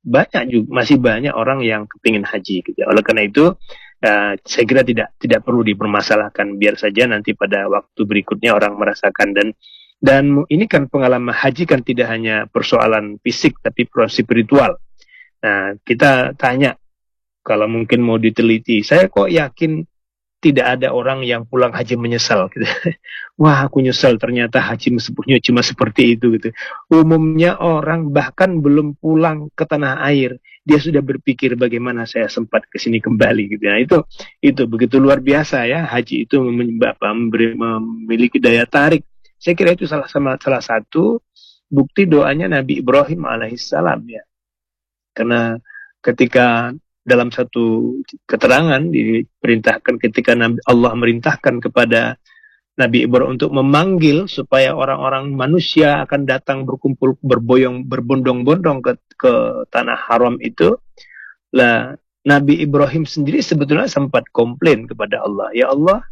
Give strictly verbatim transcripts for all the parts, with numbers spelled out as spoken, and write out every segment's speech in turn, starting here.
banyak juga, masih banyak orang yang kepingin haji gitu. Oleh karena itu uh, saya kira tidak tidak perlu dipermasalahkan, biar saja nanti pada waktu berikutnya orang merasakan. Dan dan ini kan pengalaman haji kan tidak hanya persoalan fisik tapi proses spiritual. Nah, kita tanya, kalau mungkin mau diteliti, saya kok yakin tidak ada orang yang pulang haji menyesal gitu. Wah, aku nyesal ternyata haji meskipun cuma seperti itu gitu. Umumnya orang bahkan belum pulang ke tanah air, dia sudah berpikir bagaimana saya sempat ke sini kembali gitu. Nah, itu itu begitu luar biasa ya, haji itu memberi, memiliki daya tarik. Saya kira itu salah sama salah satu bukti doanya Nabi Ibrahim alaihissalam ya. Karena ketika dalam satu keterangan diperintahkan, ketika Allah merintahkan kepada Nabi Ibrahim untuk memanggil supaya orang-orang manusia akan datang berkumpul berboyong berbondong-bondong ke, ke tanah haram itu, lah Nabi Ibrahim sendiri sebetulnya sempat komplain kepada Allah, ya Allah,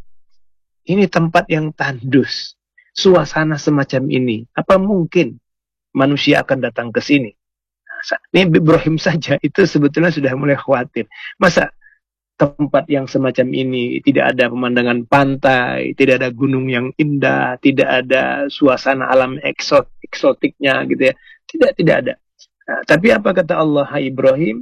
ini tempat yang tandus, suasana semacam ini, apa mungkin manusia akan datang ke sini? Ini Ibrahim saja itu sebetulnya sudah mulai khawatir. Masa tempat yang semacam ini tidak ada pemandangan pantai, tidak ada gunung yang indah, tidak ada suasana alam eksot, eksotiknya gitu ya. Tidak, tidak ada. Nah, tapi apa kata Allah, hai Ibrahim,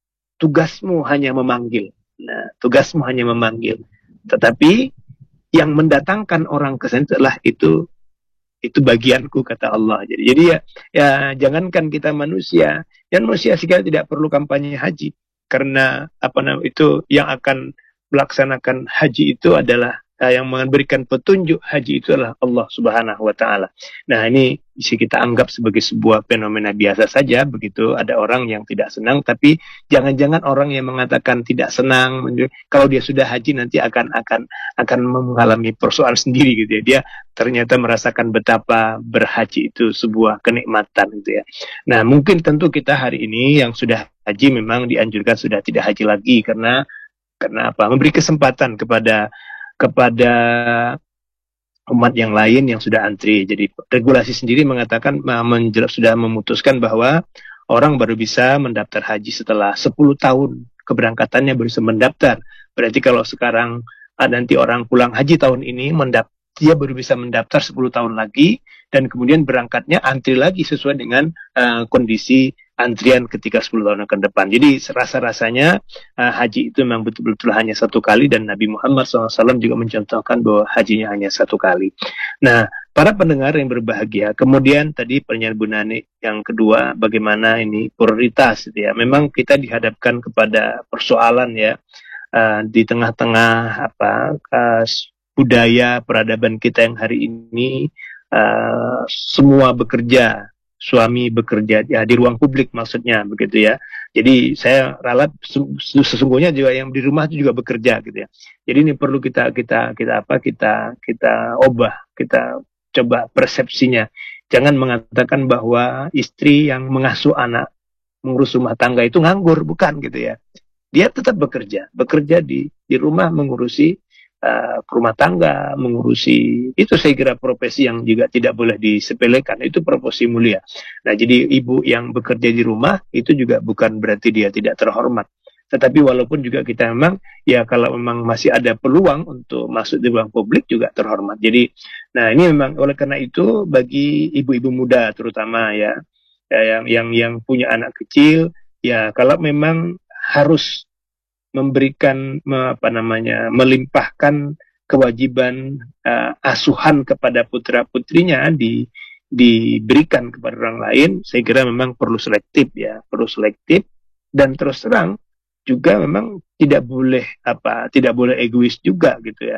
tugasmu hanya memanggil. Nah, tugasmu hanya memanggil. Tetapi yang mendatangkan orang ke sana adalah itu itu bagianku, kata Allah. Jadi, jadi ya, ya jangankan kita manusia, dan manusia sekali tidak perlu kampanye haji, karena apa namanya itu yang akan melaksanakan haji itu adalah uh, yang memberikan petunjuk haji itu adalah Allah Subhanahu Wa Taala. Nah, ini bisa kita anggap sebagai sebuah fenomena biasa saja. Begitu ada orang yang tidak senang, tapi jangan-jangan orang yang mengatakan tidak senang, kalau dia sudah haji nanti akan akan akan mengalami persoalan sendiri gitu ya. Dia ternyata merasakan betapa berhaji itu sebuah kenikmatan gitu ya. Nah, mungkin tentu kita hari ini yang sudah haji memang dianjurkan sudah tidak haji lagi, karena karena apa? Memberi kesempatan kepada kepada umat yang lain yang sudah antri. Jadi regulasi sendiri mengatakan sudah memutuskan bahwa orang baru bisa mendaftar haji setelah sepuluh tahun keberangkatannya baru bisa mendaftar. Berarti kalau sekarang ah, nanti orang pulang haji tahun ini mendaftar, dia baru bisa mendaftar sepuluh tahun lagi, dan kemudian berangkatnya antri lagi sesuai dengan uh, kondisi antrian ketika sepuluh tahun ke depan. Jadi rasa-rasanya uh, haji itu memang betul-betul hanya satu kali, dan Nabi Muhammad shallallahu alaihi wasallam juga mencontohkan bahwa hajinya hanya satu kali. Nah, para pendengar yang berbahagia, kemudian tadi pertanyaan Bu Nani yang kedua, bagaimana ini prioritas gitu ya. Memang kita dihadapkan kepada persoalan ya, uh, di tengah-tengah apa uh, budaya peradaban kita yang hari ini uh, semua bekerja, suami bekerja ya, di ruang publik maksudnya begitu ya. Jadi saya ralat sesungguhnya juga yang di rumah itu juga bekerja gitu ya. Jadi ini perlu kita kita kita apa kita kita ubah, kita coba persepsinya. Jangan mengatakan bahwa istri yang mengasuh anak, mengurus rumah tangga itu nganggur, bukan gitu ya. Dia tetap bekerja, bekerja di di rumah mengurusi Uh, rumah tangga, mengurusi, itu saya kira profesi yang juga tidak boleh disepelekan, itu profesi mulia. Nah, jadi ibu yang bekerja di rumah itu juga bukan berarti dia tidak terhormat. Tetapi walaupun juga kita memang, ya kalau memang masih ada peluang untuk masuk di ruang publik juga terhormat. Jadi, nah ini memang oleh karena itu bagi ibu-ibu muda terutama ya, ya yang yang yang punya anak kecil, ya kalau memang harus memberikan apa namanya melimpahkan kewajiban uh, asuhan kepada putra putrinya di diberikan kepada orang lain, saya kira memang perlu selektif ya, perlu selektif, dan terus terang juga memang tidak boleh apa tidak boleh egois juga gitu ya.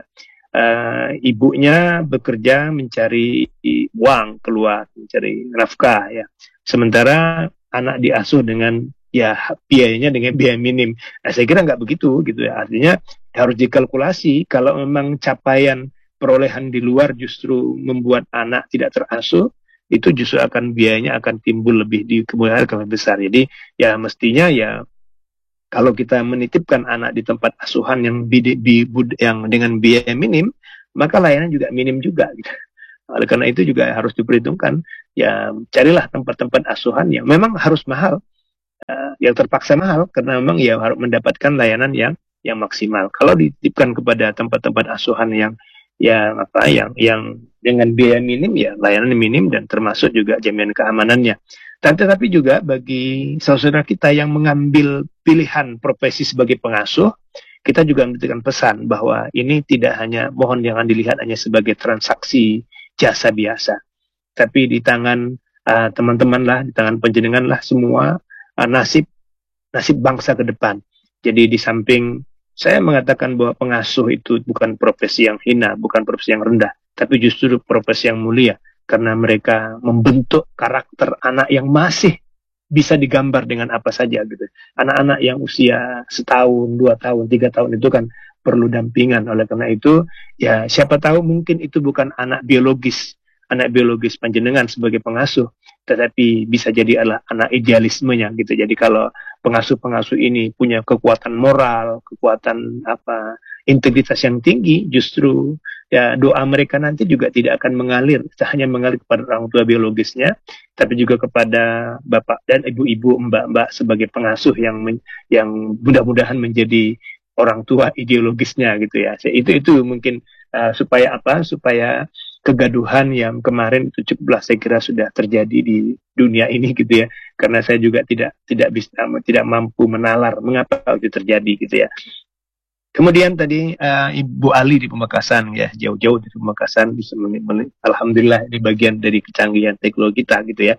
Uh, ibunya bekerja mencari uang keluar, mencari nafkah ya, sementara anak diasuh dengan ya biayanya dengan biaya minim. Nah, saya kira nggak begitu gitu ya. Artinya harus dikalkulasi, kalau memang capaian perolehan di luar justru membuat anak tidak terasuh, itu justru akan biayanya akan timbul lebih di kemudian lebih besar. Jadi ya mestinya ya kalau kita menitipkan anak di tempat asuhan yang bi, bi, yang dengan biaya minim, maka layanan juga minim juga gitu. Oleh karena itu juga harus diperhitungkan, ya carilah tempat-tempat asuhan yang memang harus mahal. uh, yang terpaksa mahal karena memang ya harus mendapatkan layanan yang yang maksimal. Kalau dititipkan kepada tempat-tempat asuhan yang yang apa yang yang dengan biaya minim, ya layanan minim dan termasuk juga jaminan keamanannya. Dan tetapi juga bagi saudara kita yang mengambil pilihan profesi sebagai pengasuh, kita juga memberikan pesan bahwa ini tidak hanya, mohon jangan dilihat hanya sebagai transaksi jasa biasa, tapi di tangan uh, teman-teman lah, di tangan penjenengan lah semua uh, nasib nasib bangsa ke depan. Jadi di samping saya mengatakan bahwa pengasuh itu bukan profesi yang hina, bukan profesi yang rendah, tapi justru profesi yang mulia, karena mereka membentuk karakter anak yang masih bisa digambar dengan apa saja gitu. Anak-anak yang usia setahun, dua tahun, tiga tahun itu kan perlu dampingan. Oleh karena itu, ya siapa tahu mungkin itu bukan anak biologis, anak biologis panjenengan sebagai pengasuh, tetapi bisa jadi adalah anak idealismenya gitu. Jadi kalau pengasuh-pengasuh ini punya kekuatan moral, kekuatan apa, integritas yang tinggi, justru ya doa mereka nanti juga tidak akan mengalir, tidak hanya mengalir kepada orang tua biologisnya, tapi juga kepada bapak dan ibu-ibu, mbak-mbak sebagai pengasuh yang men, yang mudah-mudahan menjadi orang tua ideologisnya gitu ya. Itu itu mungkin uh, supaya apa? Supaya kegaduhan yang kemarin itu cukuplah saya kira sudah terjadi di dunia ini gitu ya. Karena saya juga tidak tidak bisa tidak mampu menalar mengapa itu terjadi gitu ya. Kemudian tadi uh, Ibu Ali di Pamekasan ya, jauh-jauh dari Pamekasan bisa men- alhamdulillah di bagian dari kecanggihan teknologi kita gitu ya.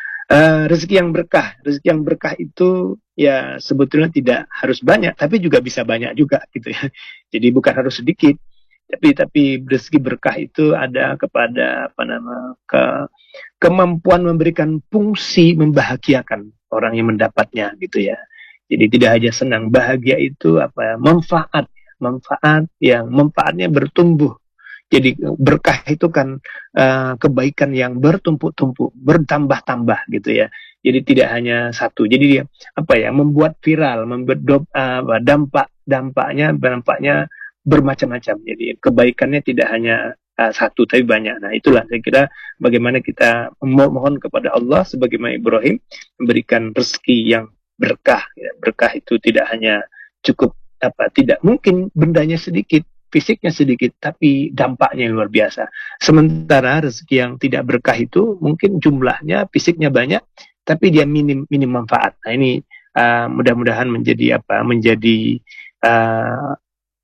Uh, rezeki yang berkah, rezeki yang berkah itu ya sebetulnya tidak harus banyak, tapi juga bisa banyak juga gitu ya. Jadi bukan harus sedikit, tapi tapi rezeki berkah itu ada kepada apa nama ke kemampuan memberikan fungsi membahagiakan orang yang mendapatnya gitu ya. Jadi tidak hanya senang, bahagia itu apa? Manfaat, manfaat yang manfaatnya bertumbuh. Jadi berkah itu kan uh, kebaikan yang bertumpuk-tumpuk, bertambah-tambah gitu ya. Jadi tidak hanya satu. Jadi dia apa ya? Membuat viral, membuat do, uh, dampak dampaknya dampaknya bermacam-macam. Jadi kebaikannya tidak hanya uh, satu tapi banyak. Nah itulah saya kira bagaimana kita mohon kepada Allah sebagaimana Ibrahim memberikan rezeki yang berkah. Ya. Berkah itu tidak hanya cukup apa, tidak mungkin bendanya sedikit, fisiknya sedikit, tapi dampaknya luar biasa. Sementara rezeki yang tidak berkah itu mungkin jumlahnya, fisiknya banyak, tapi dia minim minim manfaat. Nah ini uh, mudah-mudahan menjadi apa? Menjadi uh,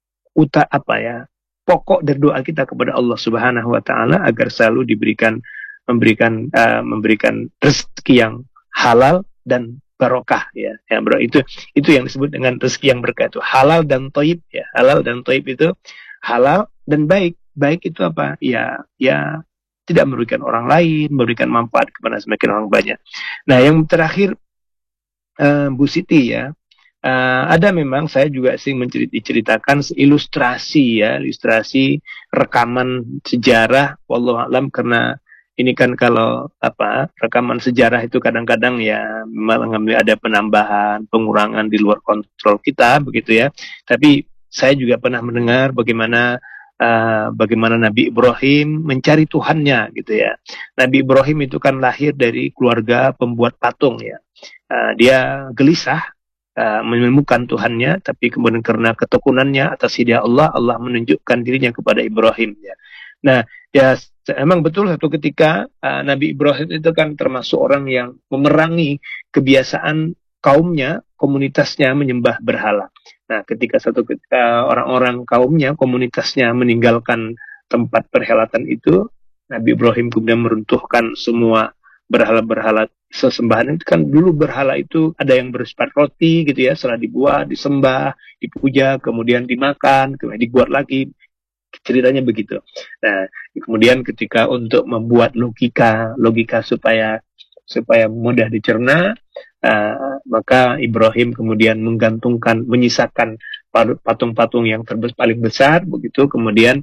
uta apa ya? Pokok dari doa kita kepada Allah Subhanahu Wa Taala agar selalu diberikan memberikan uh, memberikan rezeki yang halal dan barokah ya, ya bro, itu itu yang disebut dengan rezeki yang berkah, itu halal dan thayyib ya. Halal dan thayyib itu halal dan baik. Baik itu apa? Ya, ya tidak merugikan orang lain, memberikan manfaat kepada semakin orang banyak. Nah, yang terakhir uh, Bu Siti ya, uh, ada memang saya juga sih menceritakan ilustrasi ya, ilustrasi rekaman sejarah, wallahu a'lam, karena ini kan kalau apa rekaman sejarah itu kadang-kadang ya mengalami ada penambahan, pengurangan di luar kontrol kita begitu ya. Tapi saya juga pernah mendengar bagaimana uh, bagaimana Nabi Ibrahim mencari Tuhannya gitu ya. Nabi Ibrahim itu kan lahir dari keluarga pembuat patung ya. Uh, dia gelisah uh, menemukan Tuhannya, tapi kemudian karena ketekunannya atas hidayah Allah, Allah menunjukkan dirinya kepada Ibrahim ya. Nah, ya emang betul satu ketika uh, Nabi Ibrahim itu kan termasuk orang yang memerangi kebiasaan kaumnya, komunitasnya menyembah berhala. Nah, ketika satu ketika orang-orang kaumnya, komunitasnya meninggalkan tempat perhelatan itu, Nabi Ibrahim kemudian meruntuhkan semua berhala-berhala sesembahan. Itu kan dulu berhala itu ada yang bersifat roti gitu ya, setelah dibuat, disembah, dipuja, kemudian dimakan, kemudian dibuat lagi. Ceritanya begitu. Nah, kemudian ketika untuk membuat logika, logika supaya supaya mudah dicerna, uh, maka Ibrahim kemudian menggantungkan, menyisakan patung-patung yang terbesar paling besar, begitu. Kemudian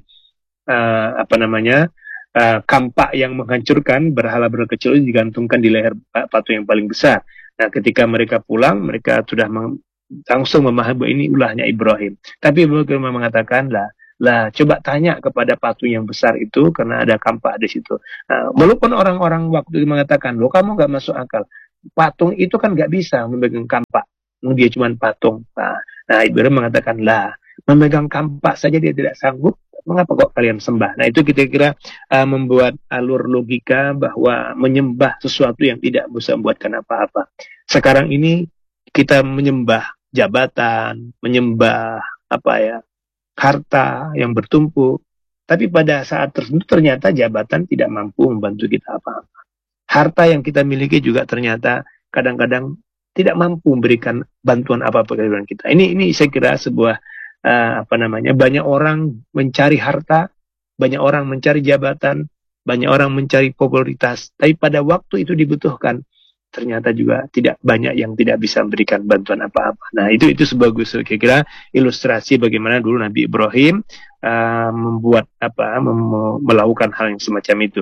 uh, apa namanya uh, kampak yang menghancurkan berhala-berhala kecil digantungkan di leher patung yang paling besar. Nah, ketika mereka pulang, mereka sudah meng- langsung memahami ini ulahnya Ibrahim. Tapi Ibrahim mengatakan lah. Lah, coba tanya kepada patung yang besar itu karena ada kampak di situ. Nah, walaupun orang-orang waktu itu mengatakan, loh kamu nggak masuk akal. patung itu kan nggak bisa memegang kampak, dia cuma patung. Nah, nah Ibrahim mengatakan lah, memegang kampak saja dia tidak sanggup, mengapa kok kalian sembah? Nah itu kita kira uh, membuat alur logika bahwa menyembah sesuatu yang tidak bisa membuatkan apa-apa. Sekarang ini kita menyembah jabatan, menyembah apa ya, harta yang bertumpuk, tapi pada saat tertentu ternyata jabatan tidak mampu membantu kita apa-apa. Harta yang kita miliki juga ternyata kadang-kadang tidak mampu memberikan bantuan apa-apa kepada kita. Ini ini saya kira sebuah uh, apa namanya, banyak orang mencari harta, banyak orang mencari jabatan, banyak orang mencari popularitas, tapi pada waktu itu dibutuhkan ternyata juga tidak banyak yang tidak bisa memberikan bantuan apa-apa. Nah itu itu sebagus kira-kira ilustrasi bagaimana dulu Nabi Ibrahim uh, membuat apa mem- melakukan hal yang semacam itu.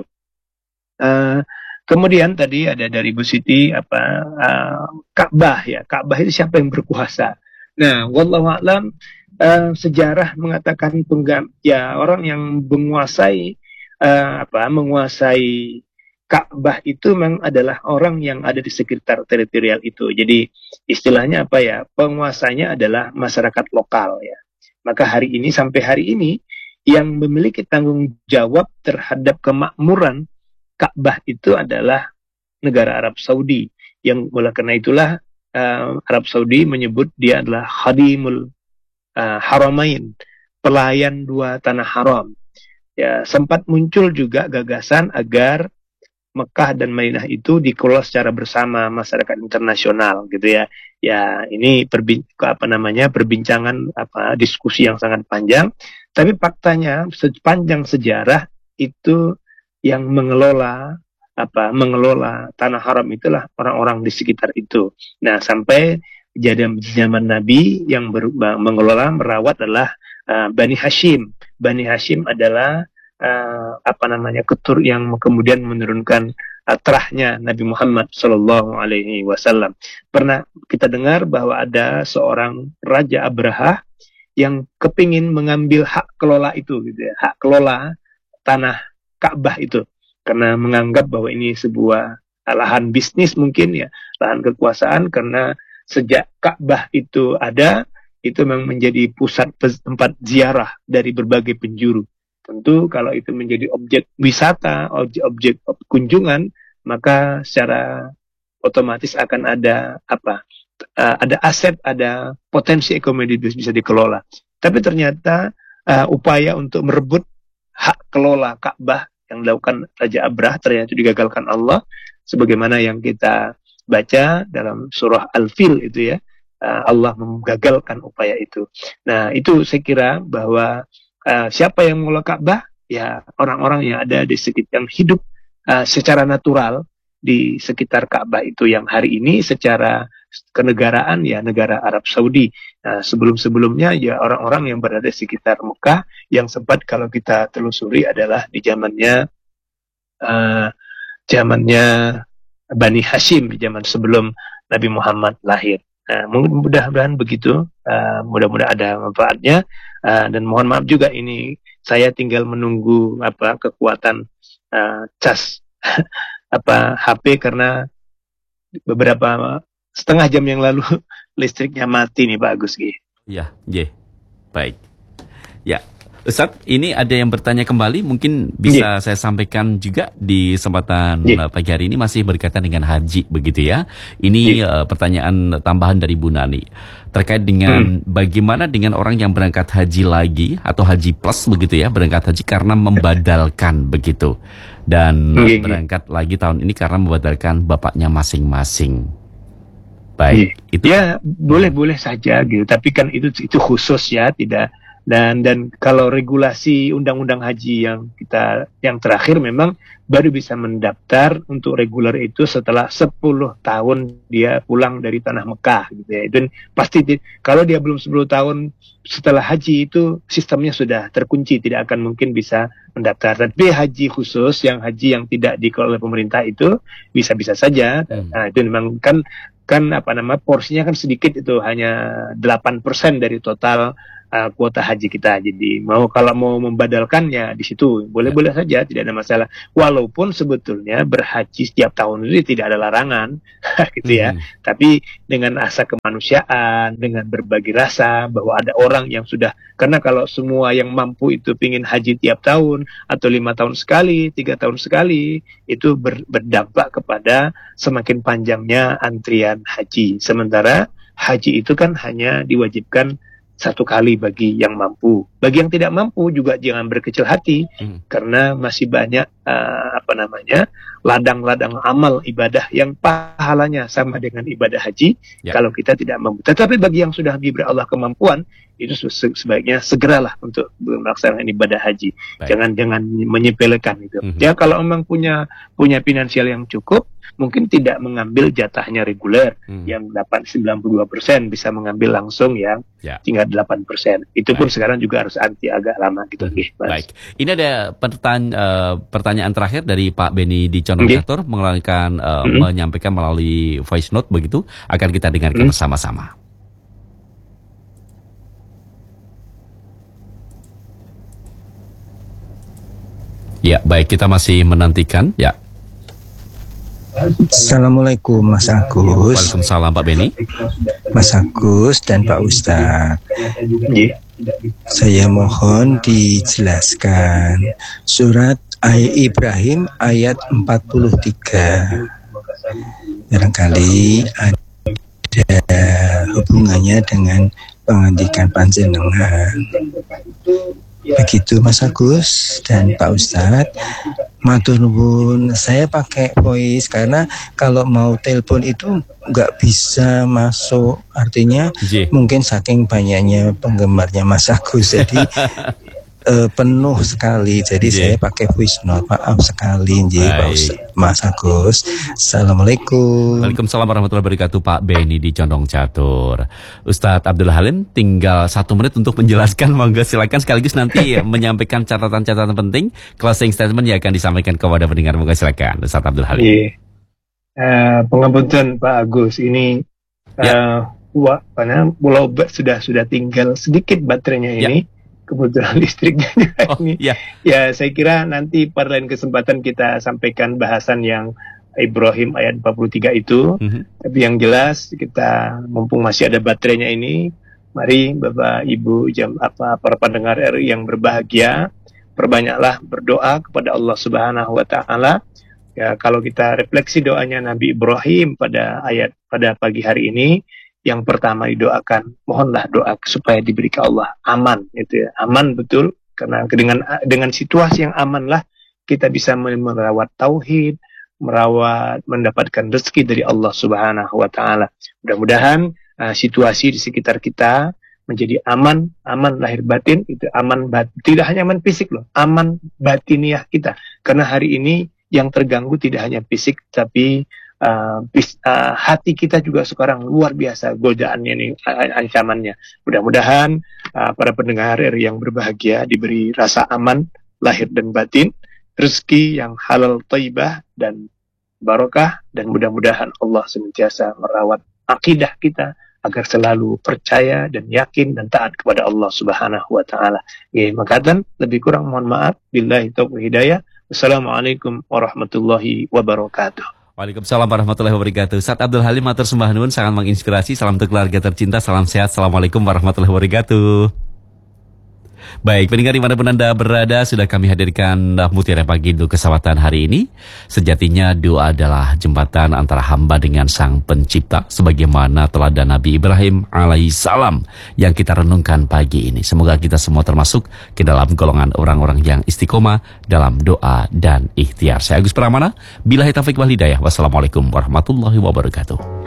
Uh, Kemudian tadi ada dari Bu Siti apa uh, Ka'bah ya. Ka'bah itu siapa yang berkuasa? Nah, wallahu a'lam, uh, sejarah mengatakan penggam ya orang yang menguasai uh, apa menguasai Ka'bah itu memang adalah orang yang ada di sekitar teritorial itu. Jadi istilahnya apa ya? Penguasanya adalah masyarakat lokal ya. Maka hari ini sampai hari ini yang memiliki tanggung jawab terhadap kemakmuran Ka'bah itu adalah negara Arab Saudi, yang oleh karena itulah uh, Arab Saudi menyebut dia adalah Khadimul uh, Haramain, pelayan dua tanah haram. Ya, sempat muncul juga gagasan agar Mekah dan Madinah itu dikelola secara bersama masyarakat internasional gitu ya. Ya, ini perbin apa namanya perbincangan apa diskusi yang sangat panjang, tapi faktanya sepanjang sejarah itu yang mengelola apa mengelola tanah haram itulah orang-orang di sekitar itu. Nah, sampai jadi zaman Nabi yang berubah, mengelola merawat adalah uh, Bani Hashim. Bani Hashim adalah uh, apa namanya ketur yang kemudian menurunkan uh, terahnya Nabi Muhammad Shallallahu Alaihi Wasallam. Pernah kita dengar bahwa ada seorang Raja Abraha yang kepingin mengambil hak kelola itu, gitu ya, hak kelola tanah Ka'bah itu, karena menganggap bahwa ini sebuah lahan bisnis mungkin ya, lahan kekuasaan, karena sejak Ka'bah itu ada, itu memang menjadi pusat tempat ziarah dari berbagai penjuru. Tentu kalau itu menjadi objek wisata, objek-objek kunjungan, maka secara otomatis akan ada apa? Uh, ada aset, ada potensi ekonomi bisa dikelola. Tapi ternyata uh, upaya untuk merebut hak kelola Ka'bah yang dilakukan Raja Abrah ternyata digagalkan Allah, sebagaimana yang kita baca dalam surah Al-Fil itu ya, uh, Allah menggagalkan upaya itu. Nah itu saya kira bahwa uh, siapa yang mengelola Ka'bah? Ya orang-orang yang ada di sekitar, yang hidup uh, secara natural di sekitar Ka'bah itu, yang hari ini secara kenegaraan ya negara Arab Saudi. Nah, sebelum-sebelumnya ya orang-orang yang berada di sekitar Mekah, yang sempat kalau kita telusuri adalah di zamannya uh, zamannya Bani Hashim, di zaman sebelum Nabi Muhammad lahir. Nah, mudah-mudahan begitu, uh, mudah-mudahan ada manfaatnya, uh, dan mohon maaf juga ini saya tinggal menunggu apa kekuatan uh, cas apa H P, karena beberapa setengah jam yang lalu listriknya mati nih Pak Agus. Ya, yeah. Baik. Ya, Ustadz, ini ada yang bertanya kembali, mungkin bisa yeah. saya sampaikan juga di kesempatan yeah. pagi hari ini, masih berkaitan dengan haji begitu ya. Ini yeah. uh, pertanyaan tambahan dari Bu Nani terkait dengan hmm. bagaimana dengan orang yang berangkat haji lagi atau haji plus begitu ya, berangkat haji karena membadalkan begitu, dan yeah. berangkat lagi tahun ini karena membadalkan bapaknya masing-masing. Baik, yeah. itu ya boleh-boleh saja gitu, tapi kan itu itu khusus ya, tidak. Dan dan kalau regulasi undang-undang haji yang kita yang terakhir memang baru bisa mendaftar untuk reguler itu setelah sepuluh tahun dia pulang dari tanah Mekah gitu ya. Dan pasti di, kalau dia belum sepuluh tahun setelah haji itu sistemnya sudah terkunci, tidak akan mungkin bisa mendaftar. Tapi haji khusus, yang haji yang tidak dikelola oleh pemerintah itu bisa-bisa saja. Hmm. Nah, itu memang kan kan apa nama porsinya kan sedikit itu, hanya delapan persen dari total uh, kuota haji kita. Jadi mau kalau mau membadalkan ya di situ boleh-boleh saja, tidak ada masalah. Walaupun sebetulnya berhaji setiap tahun itu tidak ada larangan gitu ya. Hmm. Tapi dengan asa kemanusiaan, dengan berbagi rasa bahwa ada orang yang sudah, karena kalau semua yang mampu itu pingin haji tiap tahun atau lima tahun sekali, tiga tahun sekali, itu ber, berdampak kepada semakin panjangnya antrian haji. Sementara haji itu kan hanya diwajibkan satu kali bagi yang mampu. Bagi yang tidak mampu juga jangan berkecil hati, hmm. karena masih banyak uh, apa namanya ladang-ladang amal ibadah yang pahalanya sama dengan ibadah haji ya. Kalau kita tidak mampu. Tetapi bagi yang sudah diberi Allah kemampuan, itu sebaiknya segeralah untuk melaksanakan ibadah haji. Baik. Jangan jangan menyepelekan itu. Hmm. Ya kalau memang punya punya finansial yang cukup, mungkin tidak mengambil jatahnya reguler hmm. yang delapan sembilan puluh dua persen, bisa mengambil langsung yang ya. tinggal delapan persen. Itu pun Baik. sekarang juga harus anti agak lama gitu. Hmm. Okay, Baik. Ini ada pertanya, uh, pertanyaan terakhir dari Pak Beni di Condong okay. Catur, mengeluarkan uh, hmm. menyampaikan melalui voice note begitu, akan kita dengarkan hmm. bersama-sama. Ya, baik, kita masih menantikan. Ya. Assalamualaikum Mas Agus. Waalaikumsalam Pak Beni. Mas Agus dan Pak Ustadz, saya mohon dijelaskan surat Ibrahim ayat empat puluh tiga. Barangkali ada hubungannya dengan pengandikan panjenengan. Begitu Mas Agus dan Pak Ustadz. Matur nuwun, saya pakai voice karena kalau mau telepon itu nggak bisa masuk, artinya J. mungkin saking banyaknya penggemarnya Mas Agus jadi uh, penuh sekali, jadi J. saya pakai voice note. Maaf sekali J, Pak Ustadz, Mas Agus. Assalamualaikum. Waalaikumsalam warahmatullahi wabarakatuh Pak Beni di Condong Catur. Ustadz Abdul Halim tinggal satu menit untuk menjelaskan, monggo silakan, sekaligus nanti menyampaikan catatan-catatan penting, closing statement yang akan disampaikan kepada pendengar, monggo silakan Ustadz Abdul Halim. Yeah. Uh, pengapunten Pak Agus, ini uh, ya. Karena pulau sudah sudah tinggal sedikit baterainya ini. Ya. Kebetulan listriknya juga oh, ini. Ya. ya, saya kira nanti pada lain kesempatan kita sampaikan bahasan yang Ibrahim ayat empat puluh tiga itu. Mm-hmm. Tapi yang jelas kita mumpung masih ada baterainya ini, mari Bapak Ibu jam apa para pendengar R I yang berbahagia, perbanyaklah berdoa kepada Allah Subhanahu wa taala. Ya, kalau kita refleksi doanya Nabi Ibrahim pada ayat pada pagi hari ini, yang pertama didoakan, mohonlah doa supaya diberi ke Allah aman, itu ya, aman betul, karena dengan dengan situasi yang aman lah kita bisa merawat tauhid, merawat mendapatkan rezeki dari Allah Subhanahu wa taala. Mudah-mudahan uh, situasi di sekitar kita menjadi aman, aman lahir batin, itu aman batin, tidak hanya aman fisik loh, aman batiniah kita. Karena hari ini yang terganggu tidak hanya fisik tapi Uh, bis, uh, hati kita juga sekarang luar biasa godaannya nih, ancamannya. Mudah-mudahan uh, para pendengar yang berbahagia diberi rasa aman lahir dan batin, rezeki yang halal thayyibah dan barokah, dan mudah-mudahan Allah senantiasa merawat akidah kita agar selalu percaya dan yakin dan taat kepada Allah Subhanahu wa taala. Nggih, makaten lebih kurang mohon maaf. Billahi taufiq hidayah. Wassalamualaikum warahmatullahi wabarakatuh. Waalaikumsalam warahmatullahi wabarakatuh. Ustadz Abdul Halim matur sembah nuwun, sangat menginspirasi. Salam untuk keluarga tercinta, salam sehat. Assalamualaikum warahmatullahi wabarakatuh. Baik, pendengar dimanapun Anda berada, sudah kami hadirkan Mutiara Pagi untuk kesempatan hari ini. Sejatinya doa adalah jembatan antara hamba dengan Sang Pencipta, sebagaimana teladan Nabi Ibrahim alaihissalam yang kita renungkan pagi ini. Semoga kita semua termasuk ke dalam golongan orang-orang yang istiqomah dalam doa dan ikhtiar. Saya Agus Pramana, billahi taufiq wal hidayah. Wassalamualaikum warahmatullahi wabarakatuh.